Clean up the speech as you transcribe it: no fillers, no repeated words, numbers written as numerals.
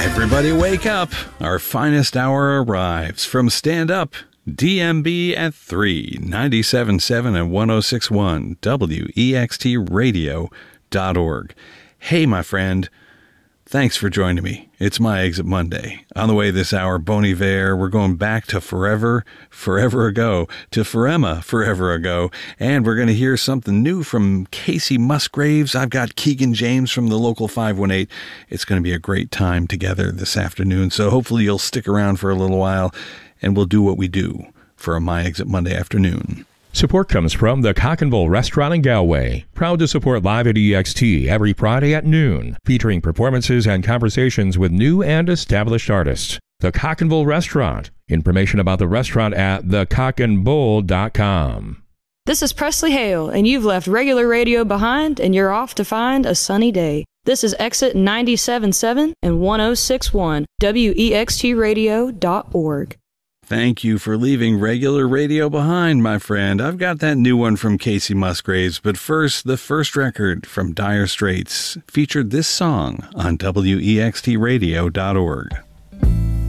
Everybody wake up. Our finest hour arrives from Stand Up, DMB at 3, 97.7 and 106.1, WEXTradio.org. Hey, my friend. Thanks for joining me. It's My Exit Monday. On the way this hour, Bon Iver, we're going back to forever ago, to Forever ago, and we're going to hear something new from Casey Musgraves. I've got Keegan James from the local 518. It's going to be a great time together this afternoon, so hopefully you'll stick around for a little while, and we'll do what we do for a My Exit Monday afternoon. Support comes from the Cock and Bull Restaurant in Galway. Proud to support Live at EXT every Friday at noon, featuring performances and conversations with new and established artists. The Cock and Bull Restaurant. Information about the restaurant at thecockandbull.com. This is Presley Hale, and you've left regular radio behind, and you're off to find a sunny day. This is Exit 97.7 and 106.1, WEXTradio.org. Thank you for leaving regular radio behind, my friend. I've got that new one from Casey Musgraves, but first, the first record from Dire Straits featured this song on WEXTradio.org.